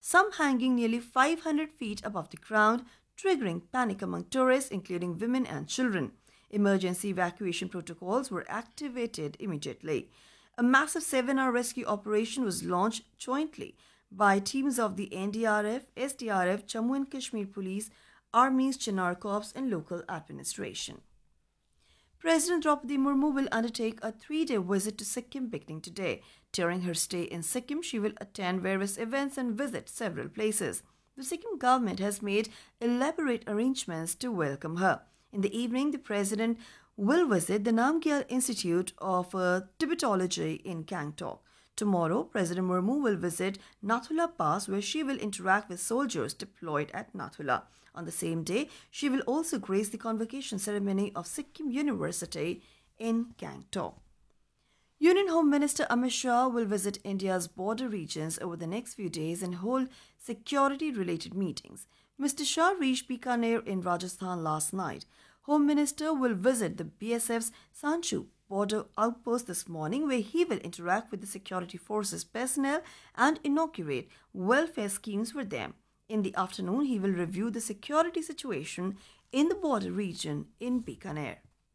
some hanging nearly 500 feet above the ground, triggering panic among tourists, including women and children. Emergency evacuation protocols were activated immediately. A massive 7-hour rescue operation was launched jointly by teams of the NDRF, SDRF, Jammu and Kashmir Police, Army's Chinar Corps, and local administration. President Draupadi Murmu will undertake a 3-day visit to Sikkim beginning today. During her stay in Sikkim, she will attend various events and visit several places. The Sikkim government has made elaborate arrangements to welcome her. In the evening, the president will visit the Namgyal Institute of Tibetology in Gangtok. Tomorrow, President Murmu will visit Nathula Pass, where she will interact with soldiers deployed at Nathula. On the same day, she will also grace the convocation ceremony of Sikkim University in Gangtok. Union Home Minister Amit Shah will visit India's border regions over the next few days and hold security-related meetings. Mr. Shah reached Bikaner in Rajasthan last night. Home Minister will visit the BSF's Sanchu border outpost this morning, where he will interact with the security forces personnel and inaugurate welfare schemes for them. In the afternoon, he will review the security situation in the border region in Bikaner.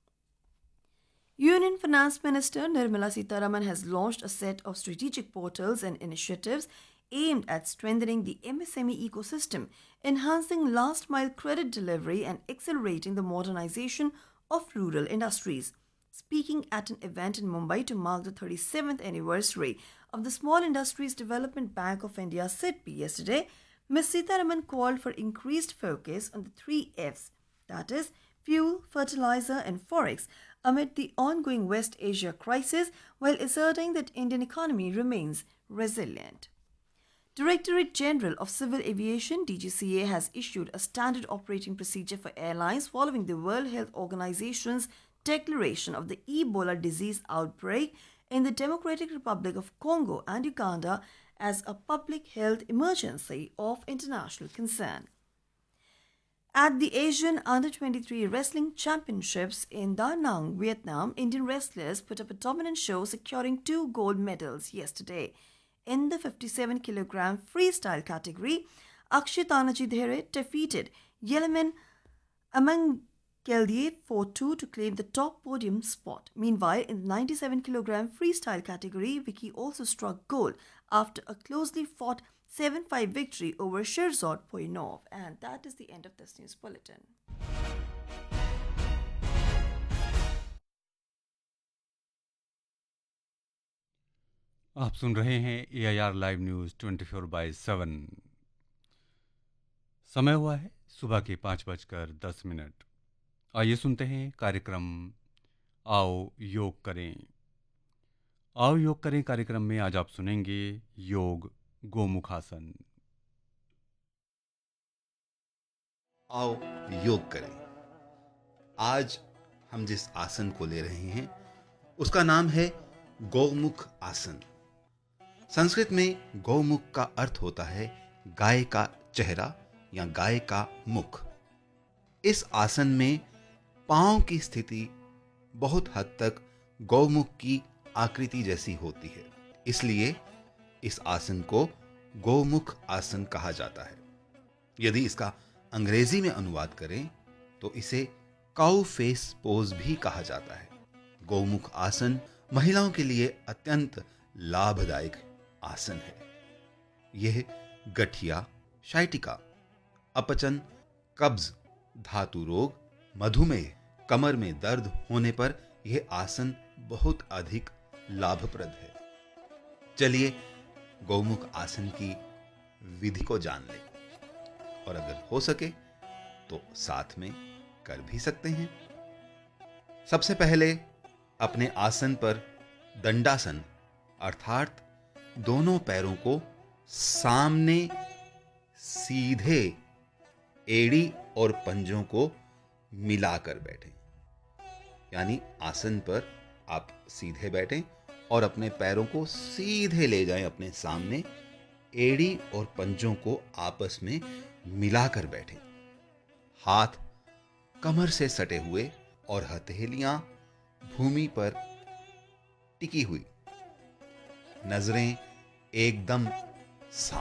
Union Finance Minister Nirmala Sitharaman has launched a set of strategic portals and initiatives aimed at strengthening the MSME ecosystem, enhancing last-mile credit delivery, and accelerating the modernization of rural industries. Speaking at an event in Mumbai to mark the 37th anniversary of the Small Industries Development Bank of India (SIDBI) yesterday, Ms. Sitharaman called for increased focus on the 3 Fs, that is, fuel, fertilizer, and forex, amid the ongoing West Asia crisis, while asserting that Indian economy remains resilient. Directorate General of Civil Aviation (DGCA) has issued a standard operating procedure for airlines following the World Health Organization's declaration of the Ebola disease outbreak in the Democratic Republic of Congo and Uganda as a public health emergency of international concern. At the Asian Under-23 Wrestling Championships in Da Nang, Vietnam, Indian wrestlers put up a dominant show, securing 2 gold medals yesterday. In the 57 kg freestyle category, Akshay Tanaji Dhere defeated Yelemen Amangeldie 4-2 to claim the top podium spot. Meanwhile, in the 97 kg freestyle category, Vicky also struck gold after a closely fought 7-5 victory over Sherzod Poinov. And that is the end of this news bulletin. आप सुन रहे हैं AIR live news 24/7। समय हुआ है सुबह के 5:10। आइए सुनते हैं कार्यक्रम आओ योग करें। आओ योग करें कार्यक्रम में आज आप सुनेंगे योग गोमुखासन। आओ योग करें। आज हम जिस आसन को ले रहे हैं उसका नाम है गौमुख आसन। संस्कृत में गौमुख का अर्थ होता है गाय का चेहरा या गाय का मुख। इस आसन में पांव की स्थिति बहुत हद तक गौमुख की आकृति जैसी होती है, इसलिए इस आसन को गौमुख आसन कहा जाता है। यदि इसका अंग्रेजी में अनुवाद करें तो इसे काउ फेस पोज भी कहा जाता है। गौमुख आसन महिलाओं के लिए अत्यंत लाभदायक आसन है। यह गठिया, शाइटिका, अपचन, कब्ज, धातु रोग, मधुमेह, कमर में दर्द होने पर यह आसन बहुत अधिक लाभप्रद है। चलिए गौमुख आसन की विधि को जान लें और अगर हो सके तो साथ में कर भी सकते हैं। सबसे पहले अपने आसन पर दंडासन अर्थात दोनों पैरों को सामने सीधे एड़ी और पंजों को मिलाकर बैठें। यानी आसन पर आप सीधे बैठें और अपने पैरों को सीधे ले जाएं अपने सामने, एड़ी और पंजों को आपस में मिलाकर बैठें। हाथ कमर से सटे हुए और हथेलियां भूमि पर टिकी हुई, नजरें एकदम साफ।